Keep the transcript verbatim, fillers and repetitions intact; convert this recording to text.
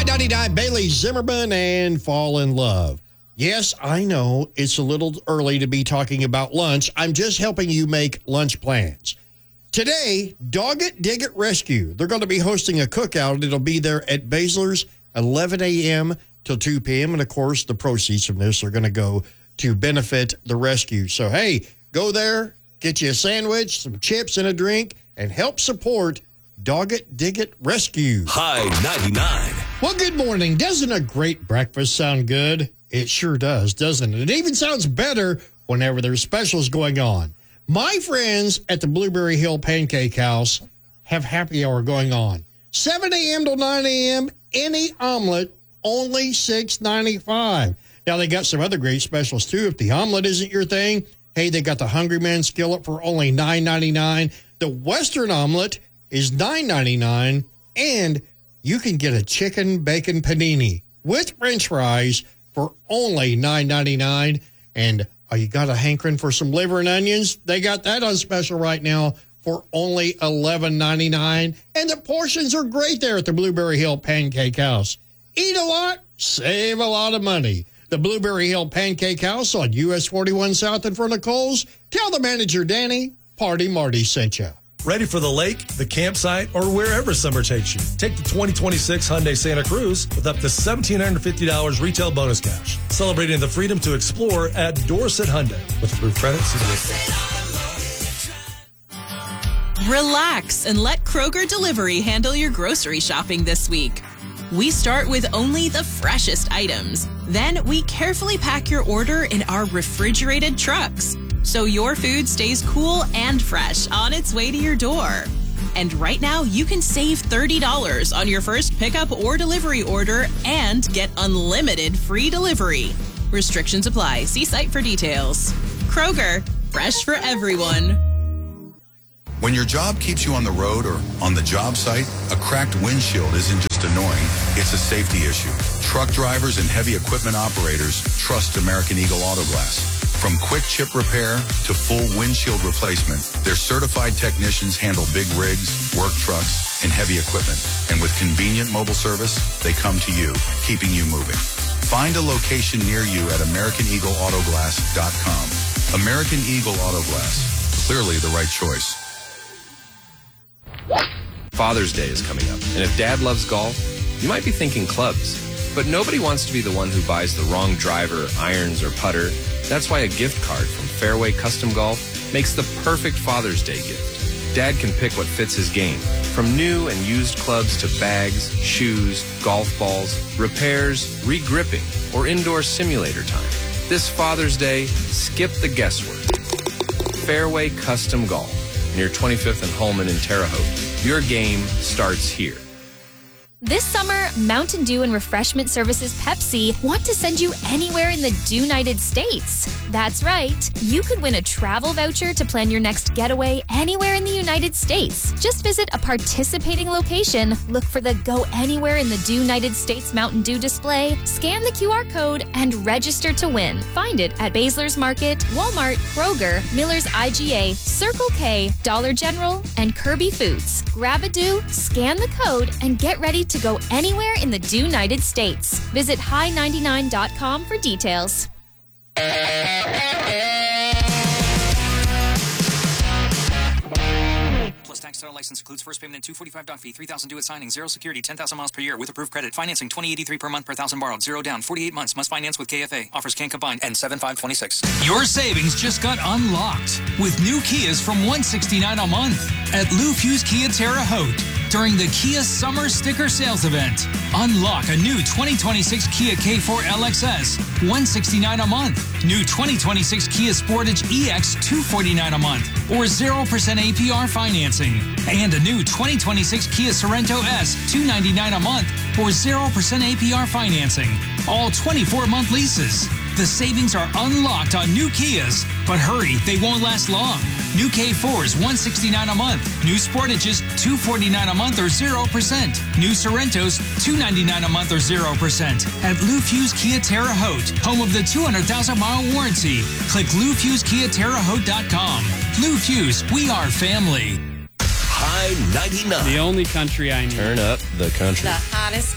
Hot ninety-nine, Bailey Zimmerman and Fall in Love. Yes, I know it's a little early to be talking about lunch. I'm just helping you make lunch plans. Today, Dog It, Dig It Rescue. They're going to be hosting a cookout. It'll be there at Basler's, eleven a.m. till two p.m. And, of course, the proceeds from this are going to go to benefit the rescue. So, hey, go there, get you a sandwich, some chips, and a drink, and help support Dog It, Dig It Rescue. High ninety-nine. Well, good morning. Doesn't a great breakfast sound good? It sure does, doesn't it? It even sounds better whenever there's specials going on. My friends at the Blueberry Hill Pancake House have happy hour going on. seven a.m. till nine a.m., any omelet, only six ninety-five. Now, they got some other great specials, too. If the omelet isn't your thing, hey, they got the Hungry Man skillet for only nine ninety-nine. The Western omelet is nine ninety-nine, and you can get a chicken bacon panini with French fries for only nine ninety-nine. And oh, you got a hankering for some liver and onions? They got that on special right now for only eleven ninety-nine. And the portions are great there at the Blueberry Hill Pancake House. Eat a lot, save a lot of money. The Blueberry Hill Pancake House on U S forty-one South in front of Kohl's. Tell the manager, Danny, Party Marty sent you. Ready for the lake, the campsite, or wherever summer takes you. Take the twenty twenty-six Hyundai Santa Cruz with up to one thousand seven hundred fifty dollars retail bonus cash. Celebrating the freedom to explore at Dorset Hyundai. With approved credits. Relax and let Kroger Delivery handle your grocery shopping this week. We start with only the freshest items. Then we carefully pack your order in our refrigerated trucks, so your food stays cool and fresh on its way to your door. And right now, you can save thirty dollars on your first pickup or delivery order and get unlimited free delivery. Restrictions apply. See site for details. Kroger, fresh for everyone. When your job keeps you on the road or on the job site, a cracked windshield isn't just annoying, it's a safety issue. Truck drivers and heavy equipment operators trust American Eagle Auto Glass. From quick chip repair to full windshield replacement, their certified technicians handle big rigs, work trucks, and heavy equipment. And with convenient mobile service, they come to you, keeping you moving. Find a location near you at American Eagle Auto Glass dot com. American Eagle Auto Glass, clearly the right choice. Father's Day is coming up, and if Dad loves golf, you might be thinking clubs. But nobody wants to be the one who buys the wrong driver, irons, or putter. That's why a gift card from Fairway Custom Golf makes the perfect Father's Day gift. Dad can pick what fits his game, from new and used clubs to bags, shoes, golf balls, repairs, re-gripping, or indoor simulator time. This Father's Day, skip the guesswork. Fairway Custom Golf, near twenty-fifth and Holman in Terre Haute. Your game starts here. This summer, Mountain Dew and Refreshment Services Pepsi want to send you anywhere in the Dew-United States. That's right. You could win a travel voucher to plan your next getaway anywhere in the United States. Just visit a participating location, look for the Go Anywhere in the Dew-United States Mountain Dew display, scan the Q R code, and register to win. Find it at Basler's Market, Walmart, Kroger, Miller's I G A, Circle K, Dollar General, and Kirby Foods. Grab a Dew, scan the code, and get ready to to go anywhere in the Dew-United States. Visit high ninety-nine dot com for details. Plus tax title license includes first payment and two forty-five doc fee, three thousand due at signing, zero security, ten thousand miles per year with approved credit. Financing twenty eighty-three per month per thousand borrowed, zero down, forty-eight months. Must finance with K F A. Offers can combine and seven five twenty-six. Your savings just got unlocked with new Kias from one sixty-nine a month at Lou Fuse Kia Terre Haute during the Kia Summer Sticker Sales Event. Unlock a new twenty twenty-six Kia K four L X S, one sixty-nine a month. New twenty twenty-six Kia Sportage E X, two forty-nine a month, or zero percent A P R financing. And a new twenty twenty-six Kia Sorento S, two ninety-nine a month, or zero percent A P R financing. All twenty-four month leases. The savings are unlocked on new Kias, but hurry, they won't last long. New K fours, one sixty-nine a month. New Sportages, two forty-nine a month or zero percent. New Sorrentos, two ninety-nine a month or zero percent. At Lou Fuse Kia Terre Haute, home of the two hundred thousand mile warranty. Click Lou Fuse Kia Terre Haute dot com. Lou Fuse, we are family. High ninety-nine. The only country I know. Turn up the country. The hottest